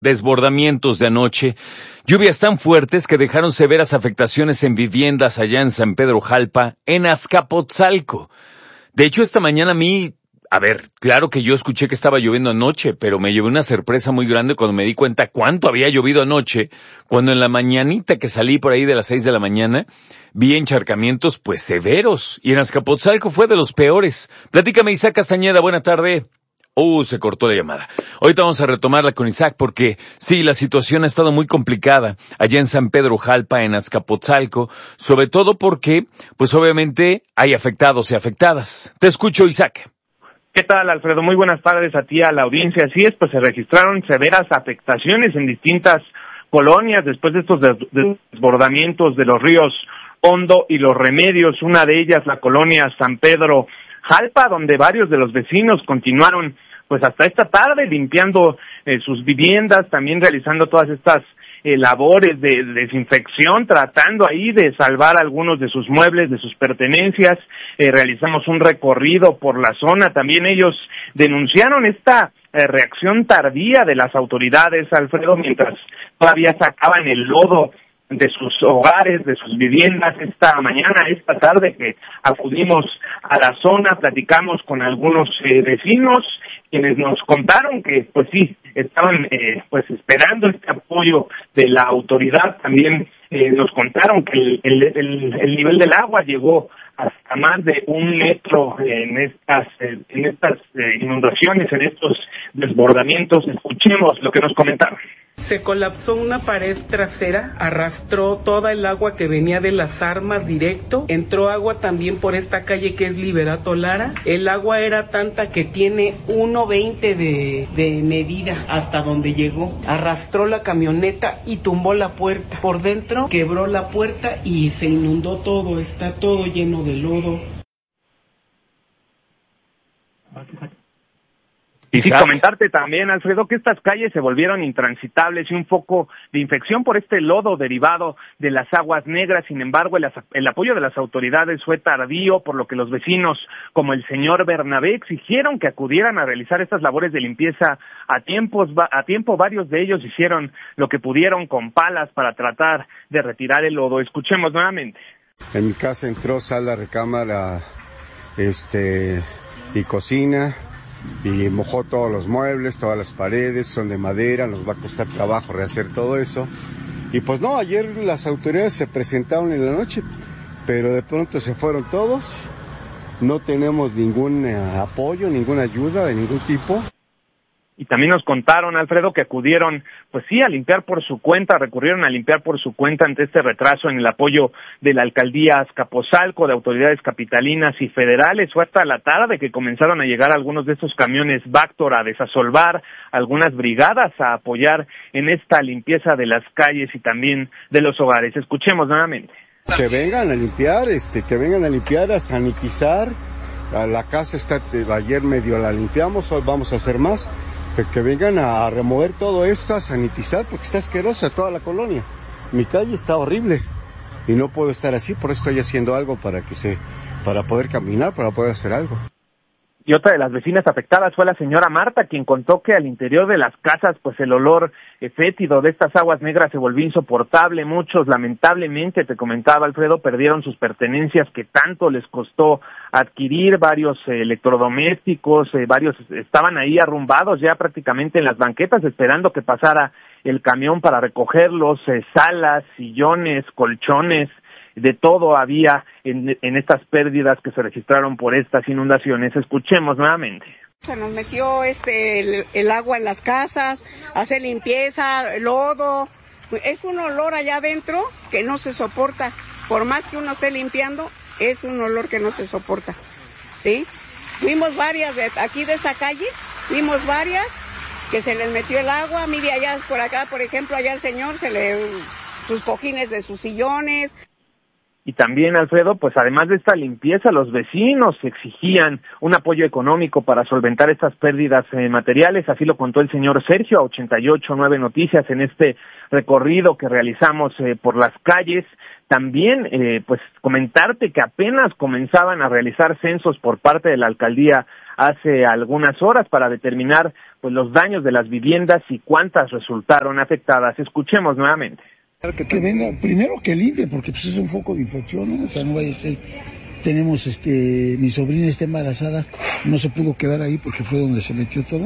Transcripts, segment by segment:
Desbordamientos de anoche, lluvias tan fuertes que dejaron severas afectaciones en viviendas allá en San Pedro Jalpa, en Azcapotzalco. De hecho, esta mañana claro que yo escuché que estaba lloviendo anoche, pero me llevé una sorpresa muy grande cuando me di cuenta cuánto había llovido anoche, cuando en la mañanita que salí por ahí de las 6 de la mañana, vi encharcamientos pues severos, y en Azcapotzalco fue de los peores. Platícame, Isaac Castañeda, buena tarde. Se cortó la llamada. Ahorita vamos a retomarla con Isaac porque sí, la situación ha estado muy complicada allá en San Pedro Jalpa, en Azcapotzalco, sobre todo porque, pues obviamente, hay afectados y afectadas. Te escucho, Isaac. ¿Qué tal, Alfredo? Muy buenas tardes a ti, a la audiencia. Así es, pues se registraron severas afectaciones en distintas colonias después de estos desbordamientos de los ríos Hondo y Los Remedios, una de ellas la colonia San Pedro Jalpa, donde varios de los vecinos continuaron pues hasta esta tarde limpiando sus viviendas, también realizando todas estas labores de desinfección, tratando ahí de salvar algunos de sus muebles, de sus pertenencias. Realizamos un recorrido por la zona, también ellos denunciaron esta reacción tardía de las autoridades, Alfredo, mientras todavía sacaban el lodo de sus hogares, de sus viviendas. Esta tarde que acudimos a la zona, platicamos con algunos vecinos, quienes nos contaron que, pues sí, estaban pues esperando este apoyo de la autoridad. También nos contaron que el nivel del agua llegó hasta más de 1 metro en estas inundaciones, en estos desbordamientos. Escuchemos lo que nos comentaron. Se colapsó una pared trasera, arrastró toda el agua que venía de las armas directo, entró agua también por esta calle que es Liberato Lara. El agua era tanta que tiene 1.20 de medida hasta donde llegó. Arrastró la camioneta y tumbó la puerta. Por dentro quebró la puerta y se inundó todo, está todo lleno de lodo. Y sí, comentarte también, Alfredo, que estas calles se volvieron intransitables y un foco de infección por este lodo derivado de las aguas negras. Sin embargo, el apoyo de las autoridades fue tardío, por lo que los vecinos, como el señor Bernabé, exigieron que acudieran a realizar estas labores de limpieza a tiempo. Varios de ellos hicieron lo que pudieron con palas para tratar de retirar el lodo. Escuchemos nuevamente. En mi casa entró sala, recámara, y cocina, y mojó todos los muebles, todas las paredes, son de madera, nos va a costar trabajo rehacer todo eso. Y pues no, ayer las autoridades se presentaron en la noche, pero de pronto se fueron todos, no tenemos ningún apoyo, ninguna ayuda de ningún tipo. Y también nos contaron, Alfredo, que acudieron, pues sí, a limpiar por su cuenta, recurrieron a limpiar por su cuenta ante este retraso en el apoyo de la alcaldía Azcapotzalco, de autoridades capitalinas y federales. Fue hasta la tarde que comenzaron a llegar algunos de estos camiones Vactor a desasolvar, algunas brigadas a apoyar en esta limpieza de las calles y también de los hogares. Escuchemos nuevamente. Que vengan a limpiar, a sanitizar. La casa ayer medio la limpiamos, hoy vamos a hacer más. Que vengan a remover todo esto, a sanitizar, porque está asquerosa toda la colonia. Mi calle está horrible y no puedo estar así, por eso estoy haciendo algo para poder caminar, para poder hacer algo. Y otra de las vecinas afectadas fue la señora Marta, quien contó que al interior de las casas, pues el olor fétido de estas aguas negras se volvió insoportable. Muchos, lamentablemente, te comentaba, Alfredo, perdieron sus pertenencias que tanto les costó adquirir. Varios electrodomésticos, varios estaban ahí arrumbados ya prácticamente en las banquetas, esperando que pasara el camión para recogerlos. Salas, sillones, colchones, de todo había en estas pérdidas que se registraron por estas inundaciones. Escuchemos nuevamente. Se nos metió el agua en las casas, hace limpieza, lodo. Es un olor allá adentro que no se soporta. Por más que uno esté limpiando, es un olor que no se soporta. ¿Sí? Vimos varias aquí de esta calle, vimos varias que se les metió el agua. Mire allá por acá, por ejemplo, allá el señor sus cojines de sus sillones. Y también, Alfredo, pues además de esta limpieza, los vecinos exigían un apoyo económico para solventar estas pérdidas materiales. Así lo contó el señor Sergio a 88.9 Noticias en este recorrido que realizamos por las calles. También, pues comentarte que apenas comenzaban a realizar censos por parte de la alcaldía hace algunas horas para determinar pues los daños de las viviendas y cuántas resultaron afectadas. Escuchemos nuevamente. Que venga, primero que limpie, porque pues es un foco de infección, ¿no? O sea, no vaya a ser, tenemos mi sobrina está embarazada, no se pudo quedar ahí porque fue donde se metió todo,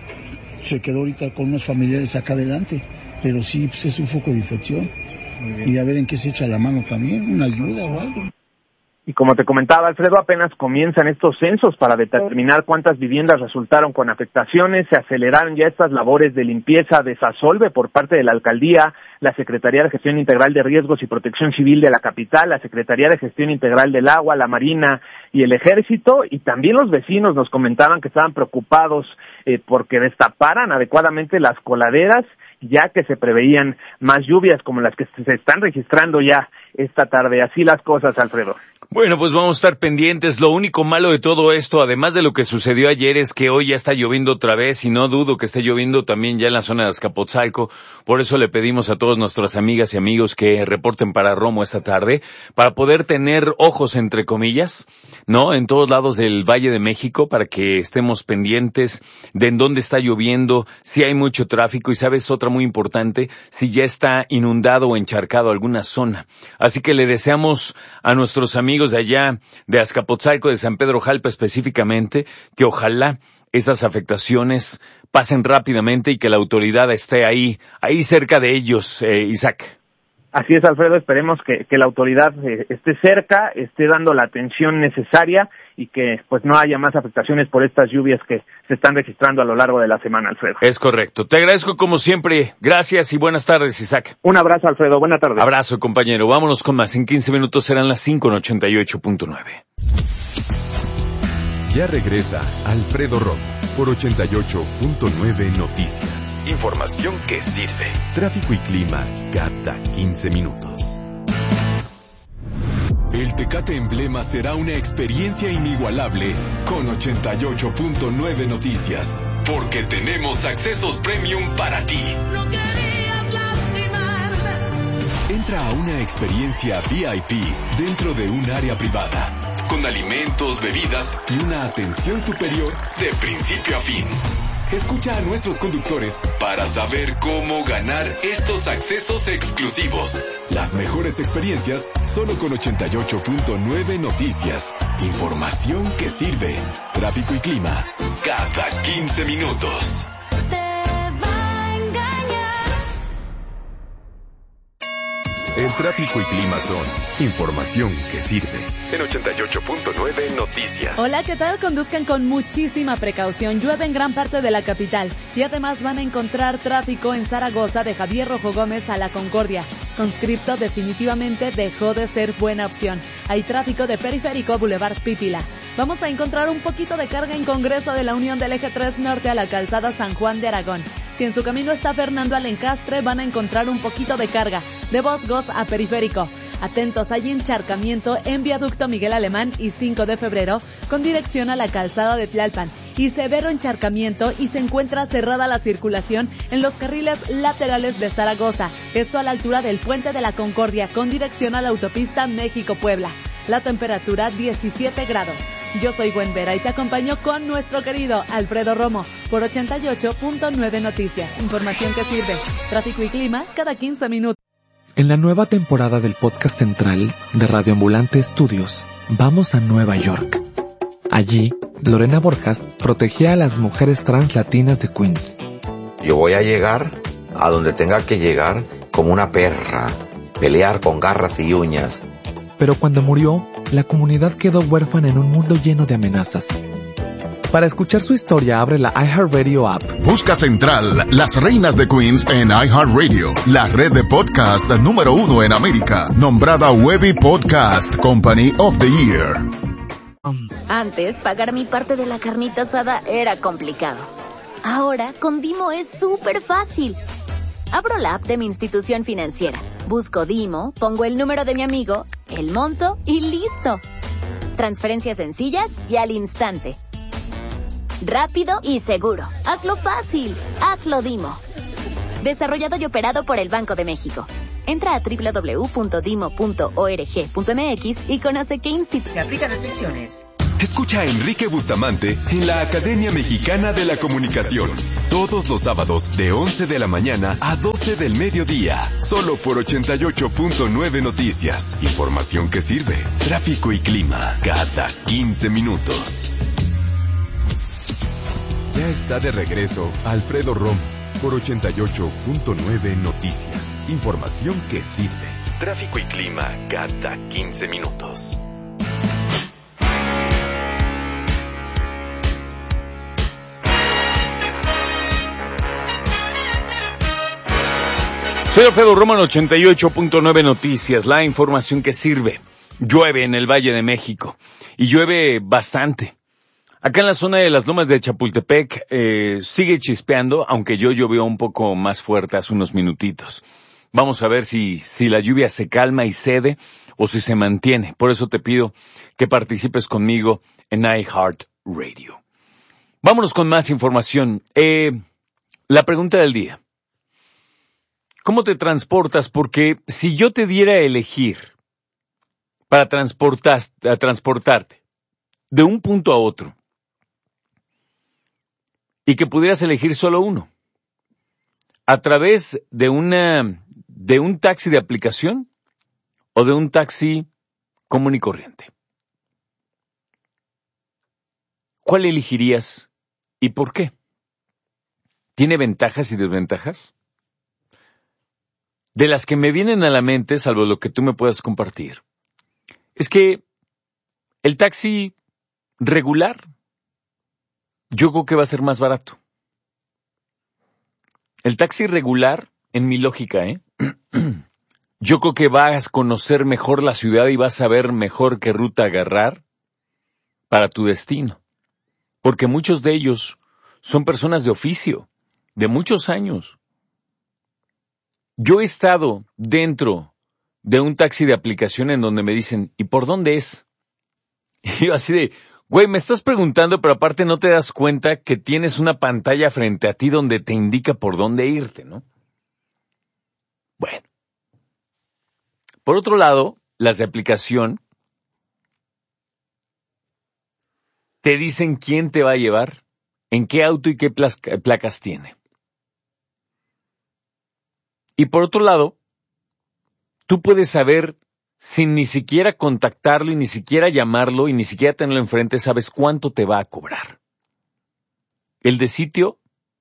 se quedó ahorita con unos familiares acá adelante, pero sí, pues es un foco de infección, y a ver en qué se echa la mano también, una ayuda o algo. Y como te comentaba, Alfredo, apenas comienzan estos censos para determinar cuántas viviendas resultaron con afectaciones. Se aceleraron ya estas labores de limpieza de Sasolve por parte de la alcaldía, la Secretaría de Gestión Integral de Riesgos y Protección Civil de la capital, la Secretaría de Gestión Integral del Agua, la Marina y el Ejército. Y también los vecinos nos comentaban que estaban preocupados porque destaparan adecuadamente las coladeras, ya que se preveían más lluvias como las que se están registrando ya esta tarde. Así las cosas, Alfredo. Bueno, pues vamos a estar pendientes. Lo único malo de todo esto, además de lo que sucedió ayer, es que hoy ya está lloviendo otra vez y no dudo que esté lloviendo también ya en la zona de Azcapotzalco. Por eso le pedimos a todas nuestras amigas y amigos que reporten para Romo esta tarde, para poder tener ojos, entre comillas, ¿no? En todos lados del Valle de México, para que estemos pendientes de en dónde está lloviendo, si hay mucho tráfico y, ¿sabes? Otra muy importante, si ya está inundado o encharcado alguna zona. Así que le deseamos a nuestros amigos de allá, de Azcapotzalco, de San Pedro Jalpa específicamente, que ojalá estas afectaciones pasen rápidamente y que la autoridad esté ahí cerca de ellos, Isaac. Así es, Alfredo, esperemos que la autoridad esté cerca, esté dando la atención necesaria y que pues no haya más afectaciones por estas lluvias que se están registrando a lo largo de la semana, Alfredo. Es correcto. Te agradezco como siempre. Gracias y buenas tardes, Isaac. Un abrazo, Alfredo. Buena tarde. Abrazo, compañero. Vámonos con más. En 15 minutos serán las 5 en 88.9. Ya regresa Alfredo Romo por 88.9 Noticias. Información que sirve. Tráfico y clima cada 15 minutos. El Tecate Emblema será una experiencia inigualable con 88.9 Noticias. Porque tenemos accesos premium para ti. No querías lastimarme. Entra a una experiencia VIP dentro de un área privada, con alimentos, bebidas y una atención superior de principio a fin. Escucha a nuestros conductores para saber cómo ganar estos accesos exclusivos. Las mejores experiencias solo con 88.9 Noticias. Información que sirve. Tráfico y clima cada 15 minutos. El tráfico y clima son información que sirve. En 88.9 Noticias. Hola, ¿qué tal? Conduzcan con muchísima precaución. Llueve en gran parte de la capital y además van a encontrar tráfico en Zaragoza de Javier Rojo Gómez a La Concordia. Conscripto definitivamente dejó de ser buena opción. Hay tráfico de Periférico a Boulevard Pípila. Vamos a encontrar un poquito de carga en Congreso de la Unión del Eje 3 Norte a la calzada San Juan de Aragón. Si en su camino está Fernando Alencastre, van a encontrar un poquito de carga de Bosgos a Periférico. Atentos, hay encharcamiento en Viaducto Miguel Alemán y 5 de febrero con dirección a la calzada de Tlalpan. Y severo encharcamiento y se encuentra cerrada la circulación en los carriles laterales de Zaragoza. Esto a la altura del Puente de la Concordia con dirección a la autopista México-Puebla. La temperatura 17 grados. Yo soy Gwen Vera y te acompaño con nuestro querido Alfredo Romo por 88.9 Noticias. Información que sirve. Tráfico y clima cada 15 minutos. En la nueva temporada del podcast central de Radio Ambulante Estudios, vamos a Nueva York. Allí, Lorena Borjas protegía a las mujeres trans latinas de Queens. Yo voy a llegar a donde tenga que llegar como una perra, pelear con garras y uñas. Pero cuando murió, la comunidad quedó huérfana en un mundo lleno de amenazas. Para escuchar su historia, abre la iHeartRadio app. Busca Central, las reinas de Queens en iHeartRadio, la red de podcast número 1 en América, nombrada Webby Podcast Company of the Year. Antes, pagar mi parte de la carnita asada era complicado. Ahora, con Dimo es súper fácil. Abro la app de mi institución financiera, Busco Dimo, pongo el número de mi amigo, el monto y listo. Transferencias sencillas y al instante. Rápido y seguro. Hazlo fácil. Hazlo Dimo. Desarrollado y operado por el Banco de México. Entra a www.dimo.org.mx y conoce qué instituciones. Se aplican restricciones. Escucha a Enrique Bustamante en la Academia Mexicana de la Comunicación. Todos los sábados de 11 de la mañana a 12 del mediodía. Solo por 88.9 Noticias. Información que sirve. Tráfico y clima cada 15 minutos. Ya está de regreso Alfredo Romo por 88.9 Noticias. Información que sirve. Tráfico y clima cada 15 minutos. Soy Alfredo Romo en 88.9 Noticias, la información que sirve. Llueve en el Valle de México y llueve bastante. Acá en la zona de las Lomas de Chapultepec sigue chispeando, aunque llovió un poco más fuerte hace unos minutitos. Vamos a ver si la lluvia se calma y cede o si se mantiene. Por eso te pido que participes conmigo en iHeart Radio. Vámonos con más información. La pregunta del día. ¿Cómo te transportas? Porque si yo te diera a elegir para transportarte de un punto a otro y que pudieras elegir solo uno, a través de un taxi de aplicación o de un taxi común y corriente, ¿cuál elegirías y por qué? ¿Tiene ventajas y desventajas? De las que me vienen a la mente, salvo lo que tú me puedas compartir, es que el taxi regular, yo creo que va a ser más barato. El taxi regular, en mi lógica, yo creo que vas a conocer mejor la ciudad y vas a saber mejor qué ruta agarrar para tu destino. Porque muchos de ellos son personas de oficio, de muchos años. Yo he estado dentro de un taxi de aplicación en donde me dicen, ¿y por dónde es? Y yo así de, güey, me estás preguntando, pero aparte no te das cuenta que tienes una pantalla frente a ti donde te indica por dónde irte, ¿no? Bueno. Por otro lado, las de aplicación te dicen quién te va a llevar, en qué auto y qué placas tiene. Y por otro lado, tú puedes saber, sin ni siquiera contactarlo y ni siquiera llamarlo y ni siquiera tenerlo enfrente, sabes cuánto te va a cobrar. El de sitio,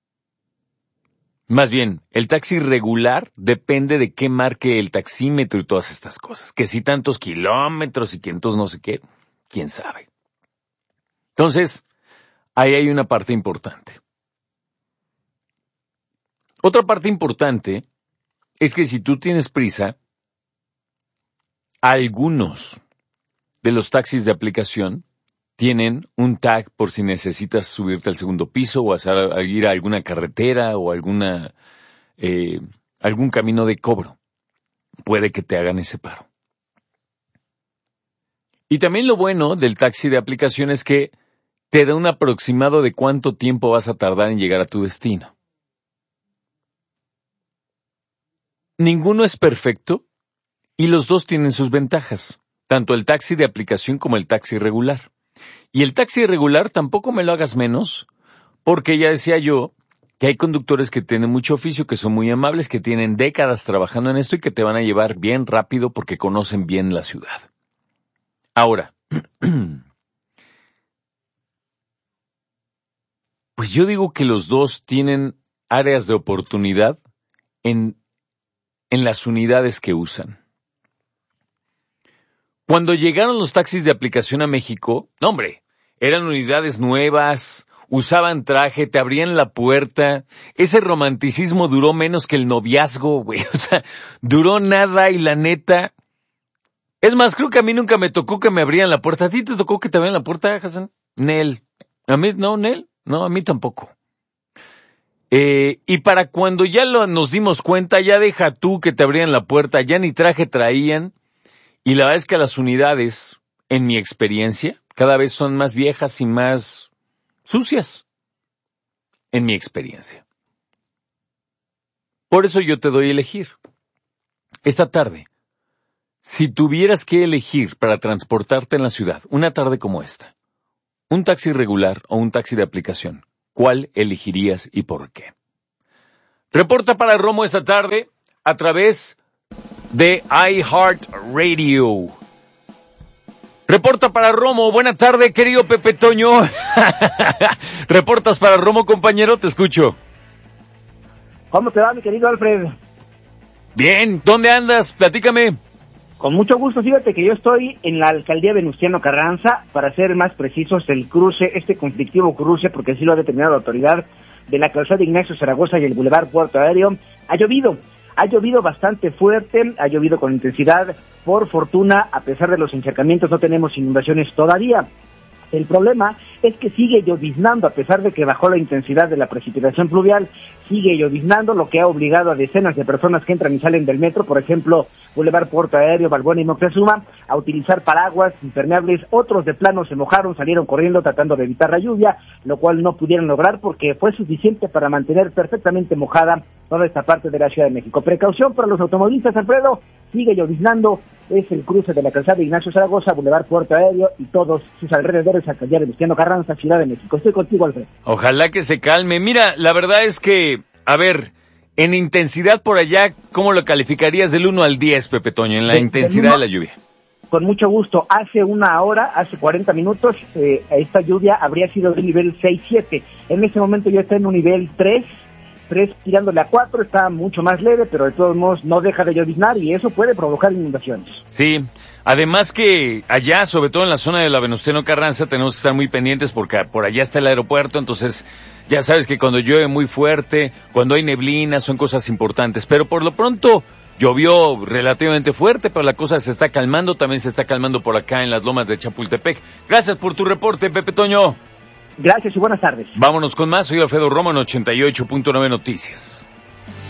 más bien, el taxi regular depende de qué marque el taxímetro y todas estas cosas. Que si tantos kilómetros y tantos no sé qué, quién sabe. Entonces, ahí hay una parte importante. Otra parte importante es que si tú tienes prisa, algunos de los taxis de aplicación tienen un tag por si necesitas subirte al segundo piso o ir a alguna carretera o algún camino de cobro. Puede que te hagan ese paro. Y también lo bueno del taxi de aplicación es que te da un aproximado de cuánto tiempo vas a tardar en llegar a tu destino. Ninguno es perfecto y los dos tienen sus ventajas, tanto el taxi de aplicación como el taxi regular. Y el taxi regular tampoco me lo hagas menos, porque ya decía yo que hay conductores que tienen mucho oficio, que son muy amables, que tienen décadas trabajando en esto y que te van a llevar bien rápido porque conocen bien la ciudad. Ahora, pues yo digo que los dos tienen áreas de oportunidad en las unidades que usan. Cuando llegaron los taxis de aplicación a México, no hombre, eran unidades nuevas, usaban traje, te abrían la puerta. Ese romanticismo duró menos que el noviazgo, güey. O sea, duró nada y la neta. Es más, creo que a mí nunca me tocó que me abrieran la puerta. ¿A ti te tocó que te abrieran la puerta, Hassan? Nel. ¿A mí no, Nel? No, a mí tampoco. Y para cuando ya nos dimos cuenta, ya deja tú que te abrían la puerta, ya ni traje traían. Y la verdad es que las unidades, en mi experiencia, cada vez son más viejas y más sucias. En mi experiencia. Por eso yo te doy a elegir. Esta tarde, si tuvieras que elegir para transportarte en la ciudad, una tarde como esta, un taxi regular o un taxi de aplicación, ¿cuál elegirías y por qué? Reporta para Romo esta tarde a través de iHeartRadio. Reporta para Romo. Buena tarde, querido Pepe Toño. ¿Reportas para Romo, compañero? Te escucho. ¿Cómo te va, mi querido Alfred? Bien, ¿dónde andas? Platícame. Con mucho gusto, fíjate que yo estoy en la alcaldía Venustiano Carranza, para ser más precisos, el cruce, este conflictivo cruce, porque así lo ha determinado la autoridad, de la calzada Ignacio Zaragoza y el Boulevard Puerto Aéreo. Ha llovido bastante fuerte, ha llovido con intensidad. Por fortuna, a pesar de los encharcamientos, no tenemos inundaciones todavía. El problema es que sigue lloviznando, a pesar de que bajó la intensidad de la precipitación pluvial, sigue lloviznando, lo que ha obligado a decenas de personas que entran y salen del metro, por ejemplo, Boulevard Puerto Aéreo, Balbuena y Moctezuma, a utilizar paraguas impermeables. Otros de plano se mojaron, salieron corriendo tratando de evitar la lluvia, lo cual no pudieron lograr porque fue suficiente para mantener perfectamente mojada toda esta parte de la Ciudad de México. Precaución para los automovilistas, Alfredo, sigue lloviznando, es el cruce de la calzada Ignacio Zaragoza, Boulevard Puerto Aéreo y todos sus alrededores, alcaldía Venustiano Carranza, Ciudad de México. Estoy contigo, Alfredo. Ojalá que se calme. Mira, la verdad es que, a ver, en intensidad por allá, ¿cómo lo calificarías del 1 al 10, Pepe Toño, en la intensidad de la lluvia? Con mucho gusto. Hace una hora, hace 40 minutos, esta lluvia habría sido de nivel 6-7. En este momento ya está en un nivel 3 tirándole a 4, está mucho más leve, pero de todos modos no deja de lloviznar y eso puede provocar inundaciones. Sí, además que allá, sobre todo en la zona de la Venustiano Carranza, tenemos que estar muy pendientes porque por allá está el aeropuerto, entonces ya sabes que cuando llueve muy fuerte, cuando hay neblina, son cosas importantes, pero por lo pronto llovió relativamente fuerte, pero la cosa se está calmando, también se está calmando por acá en las lomas de Chapultepec. Gracias por tu reporte, Pepe Toño. Gracias y buenas tardes. Vámonos con más, soy Alfredo Romo en 88.9 Noticias.